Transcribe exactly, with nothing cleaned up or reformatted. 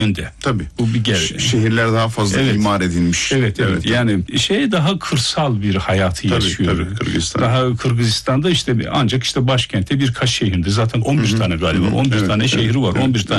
önde. Tabii. Bu bir Ş- şehirler daha fazla evet. imar edilmiş. Evet, evet evet. Yani şey daha kırsal bir hayatı tabii, yaşıyor. Tabii, Kırgızistan. Daha Kırgızistan'da işte ancak işte başkentte birkaç şehrinde zaten on bir Hı-hı. tane galiba. on bir evet, tane evet, şehri var. Evet, on bir evet. tane